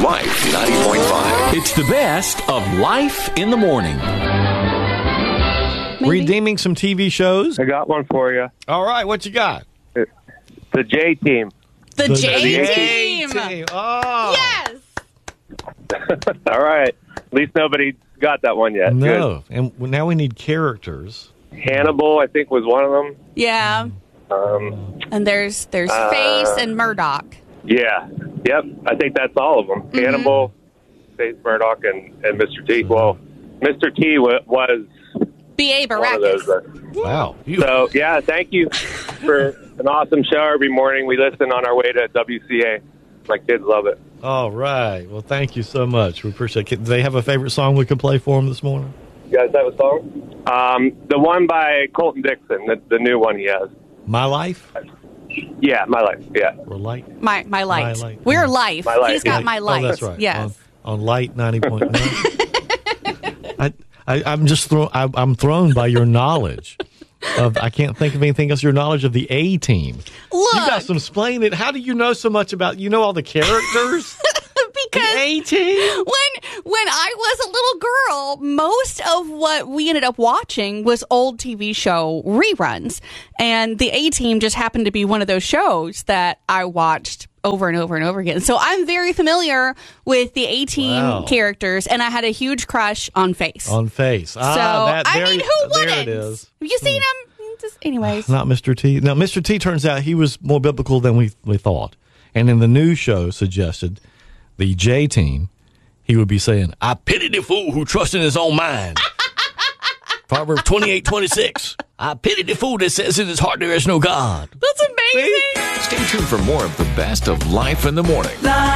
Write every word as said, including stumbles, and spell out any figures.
Life ninety point five. It's the best of Life in the Morning. Maybe. Redeeming some T V shows. I got one for you. All right, what you got? The J Team. The, The J, J Team. Team. Oh. Yes. All right. At least nobody got that one yet. No, and now we need characters. Good. Hannibal, I think, was one of them. Yeah. Um, And there's there's Uh, Face and Murdoch. yeah. Yep. I think that's all of them. Mm-hmm. Hannibal, Face Murdoch, and, and Mister T. Well, Mister T wa- was B A. one of those. Baracus. uh, Wow. You, So, yeah, thank you for an awesome show every morning. We listen on our way to W C A. My kids love it. all right. Well, thank you so much. We appreciate it. Do they have a favorite song we could play for them this morning? You guys have a song? Um, the one by Colton Dixon, the, the new one he has. My Life? Yeah, My Life, yeah. Or Light? My my light. My light. We're life. My light, He's got yeah. my light. Oh, that's right. Yes. On, on Light ninety point nine. I, I, I'm just thrown. I, I'm thrown by your knowledge of. I can't think of anything else. Your knowledge of the A Team. Look, You got some explain it. How do you know so much about? You know all the characters. The because A Team. when when I was a little girl, most of what we ended up watching was old T V show reruns, and the A Team just happened to be one of those shows that I watched over and over and over again. So I'm very familiar with the A Team Wow. characters, and I had a huge crush on Face. On Face. so Ah, that, I there, mean, who there wouldn't? it is. Have you seen him? Just, anyways, Not Mister T. Now, Mister T turns out he was more biblical than we, we thought. And in the news show suggested the J Team, he would be saying, I pity the fool who trusts in his own mind. Proverbs twenty-eight twenty-six. I pity the fool that says in his heart there is no God. that's amazing. Stay tuned for more of the best of Life in the Morning.